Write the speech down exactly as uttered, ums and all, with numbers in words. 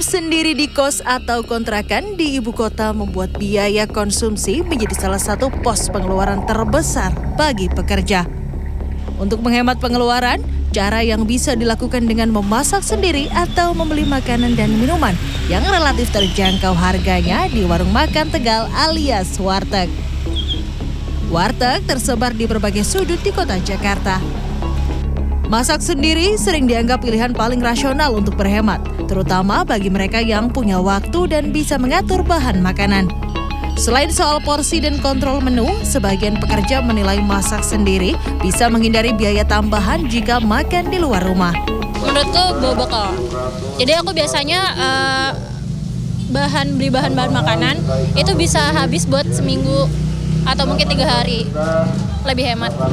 Hidup sendiri di kos atau kontrakan di ibu kota membuat biaya konsumsi menjadi salah satu pos pengeluaran terbesar bagi pekerja. Untuk menghemat pengeluaran, cara yang bisa dilakukan dengan memasak sendiri atau membeli makanan dan minuman yang relatif terjangkau harganya di warung makan Tegal alias warteg. Warteg tersebar di berbagai sudut di kota Jakarta. Masak sendiri sering dianggap pilihan paling rasional untuk berhemat, terutama bagi mereka yang punya waktu dan bisa mengatur bahan makanan. Selain soal porsi dan kontrol menu, sebagian pekerja menilai masak sendiri bisa menghindari biaya tambahan jika makan di luar rumah. Menurutku bawa bekal. Jadi aku biasanya uh, bahan beli bahan-bahan makanan itu bisa habis buat seminggu atau mungkin tiga hari, lebih hemat.